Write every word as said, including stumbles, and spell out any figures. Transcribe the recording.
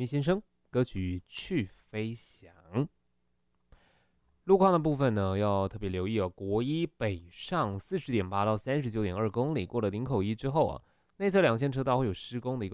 密先生歌曲《去飞翔》。路况的部分呢，要特别留意哦。国一北上四十点八到三十九点二公里，过了林口一之后啊，内侧两线车道会有施工的一个